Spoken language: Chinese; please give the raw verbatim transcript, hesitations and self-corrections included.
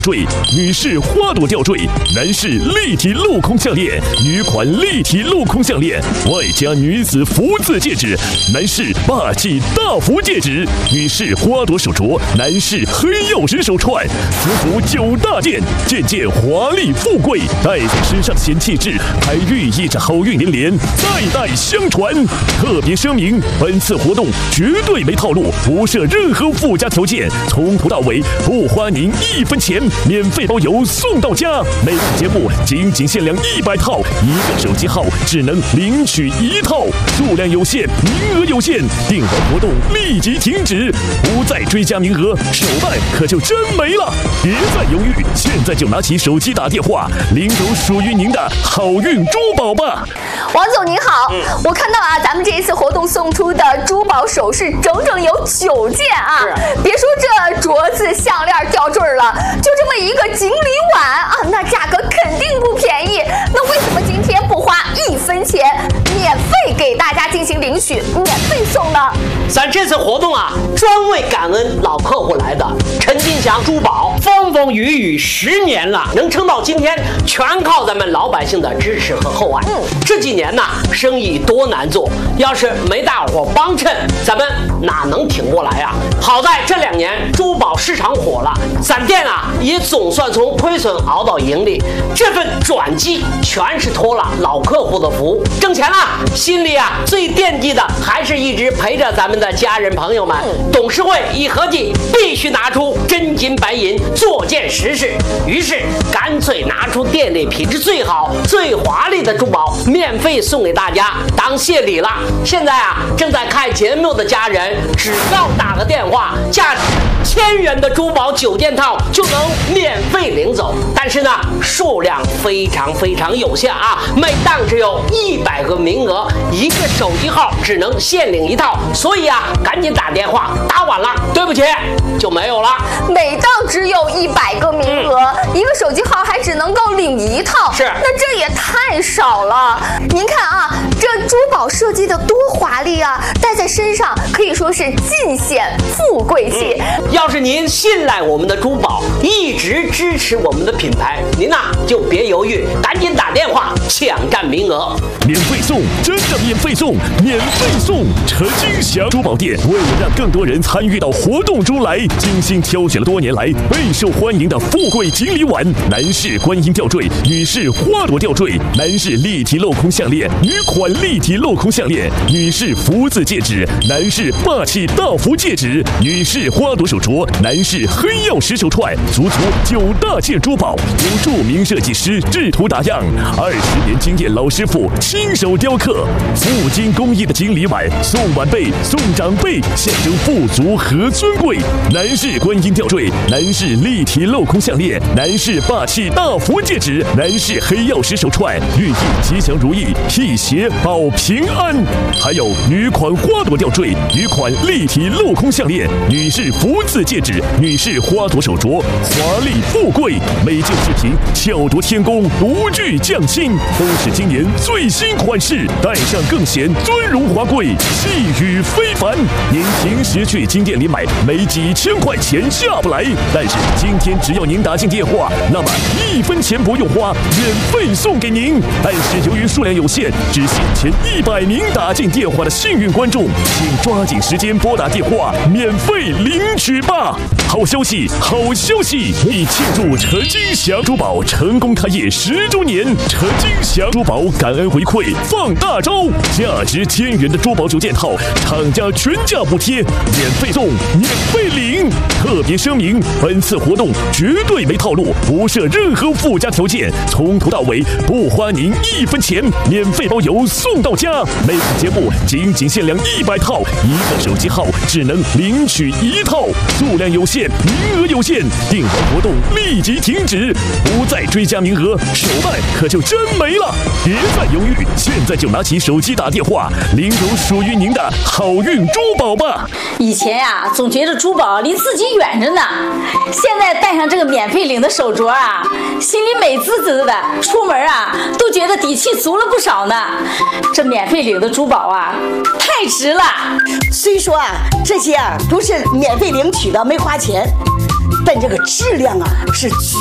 坠，女士花朵吊坠，男士立体镂空项链，女款立体镂空项链，外加女子福字戒指，男士霸气大福戒指，女士花朵手镯，男士黑曜石手串，福福九大件，件件华丽富贵，戴在身上显气质，还寓意着好运连连，代代相传。特别声明，本次活动绝对没套路，不设任何附加条件，从头到尾不花您一分钱。免费包邮送到家，每次节目仅仅限量一百套，一个手机号只能领取一套，数量有限，名额有限，订完活动立即停止，不再追加名额，手办可就真没了。别再犹豫，现在就拿起手机打电话，领走属于您的好运珠宝吧。 王总您好，嗯、我看到啊，咱们这一次活动送出的珠宝首饰整整有九件啊，别说这镯子、项链、吊坠了，就这么一个锦鲤碗啊，那价格肯定不便宜。那为什么今天不花一分钱，免费给大家进行领取，免费送呢？ 咱这次活动啊，专为感恩老客户来的。陈金祥珠宝风风雨雨十年了，能撑到今天，全靠咱们老百姓的支持和厚爱。嗯，这几年呢，生意多难做，要是没大伙帮衬，咱们哪能挺过来啊？好在这两年珠宝市场火了，咱店啊也总算从亏损熬到盈利，这份转机全是托了老客户的福，挣钱了，心里啊最惦记的还是一直陪着咱们的家人朋友们。董事会一合计，必须拿出真金白银做件实事，于是干脆拿出店里品质最好、最华丽的珠宝，免费送给大家当谢礼了。现在啊，正在看节目的家人，只要打个电话，价值千元的珠宝九件套就能免费领走。但是呢，数量非常非常有限啊，每档只有一百个名额，一个手机号只能限领一套，所以啊，赶紧打电话，打晚了，对不起，就没有了。 每档只有一百个名额，嗯、一个手机号还只能够领一套， 是， 那这也太少了。您看啊，这珠宝设计的多华丽啊，戴在身上可以说是尽显富贵气。 嗯、要是您信赖我们的珠宝，一直支持我们的品牌，您呐、啊、就别犹豫，赶紧打电话抢占名额， 免费送，真的免费送，免费送！陈金祥珠宝店为了让更多人参与到活动中来，精心挑选了多年来备受欢迎的富贵锦鲤碗、男士观音吊坠、女士花朵吊坠、男士立体镂空项链、女款立体镂空项链、女士福字戒指、男士霸气大福戒指、女士花朵手镯、男士黑曜石手串，足足九大件珠宝，由著名设计师制图打样，二十年经验老师傅亲手雕刻，富金工艺的锦鲤碗，送晚辈送长辈，象征富足和尊贵。男士观音吊坠，男士立体镂空项链，男士霸气大福戒指，男士黑曜石手串，寓意吉祥如意，辟邪保平安。还有女款花朵吊坠，女款立体镂空项链，女士福字戒指，女士花朵手镯，华丽富贵。每件饰品巧夺天工，独具匠心，都是今年最新款式，戴上更显尊荣华贵，气宇非凡。您平时去金店里买，没几千块钱下不来，但是今天只要您打进电话，那么一分钱不用花，免费送给您。但是由于数量有限，只限前一百名打进电话的幸运观众，请抓紧时间拨打电话，免费领取吧。好消息，好消息！为庆祝陈金祥珠宝成功开业十周年，陈金祥珠宝感恩回馈放大招，价值千元的珠宝九件套，厂家全价补贴，免费送，免费领。特别声明，本次活动绝对没套路，不设任何附加条件，从头到尾不花您一分钱，免费包邮送到家。每次节目仅仅限量一百套，一个手机号只能领取一套，数量有限，名额有限，订完活动立即停止，不再追加名额，手办可就真没了。别再犹豫，现在就拿起手机打电话，领走属于您的好运珠宝吧。 以前呀、啊，总觉得珠宝离自己远着呢，现在戴上这个免费领的手镯啊，心里美滋滋的，出门啊都觉得底气足了不少呢。这免费领的珠宝啊，太值了。 虽说啊，这些啊都是免费领取的，没花钱， 但这个质量啊是。